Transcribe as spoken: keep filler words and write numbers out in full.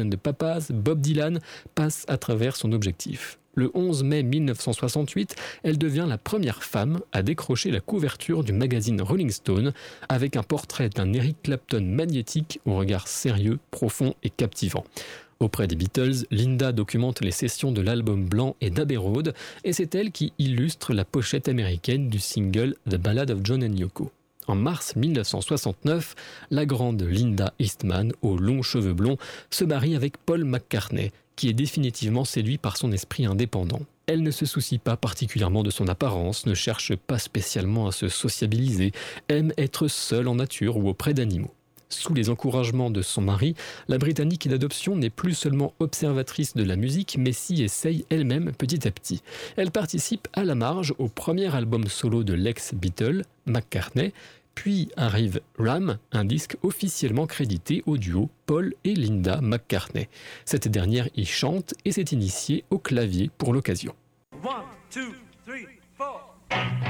and the Papas, Bob Dylan passent à travers son objectif. Le onze mai mille neuf cent soixante-huit, elle devient la première femme à décrocher la couverture du magazine Rolling Stone avec un portrait d'un Eric Clapton magnétique au regard sérieux, profond et captivant. Auprès des Beatles, Linda documente les sessions de l'album blanc et d'Abbey Road et c'est elle qui illustre la pochette américaine du single The Ballad of John and Yoko. En mars mille neuf cent soixante-neuf, la grande Linda Eastman, aux longs cheveux blonds, se marie avec Paul McCartney, qui est définitivement séduit par son esprit indépendant. Elle ne se soucie pas particulièrement de son apparence, ne cherche pas spécialement à se sociabiliser, aime être seule en nature ou auprès d'animaux. Sous les encouragements de son mari, la Britannique d'adoption n'est plus seulement observatrice de la musique, mais s'y essaye elle-même petit à petit. Elle participe à la marge au premier album solo de l'ex-Beatle, McCartney, puis arrive Ram, un disque officiellement crédité au duo Paul et Linda McCartney. Cette dernière y chante et s'est initiée au clavier pour l'occasion. One, two, three, four.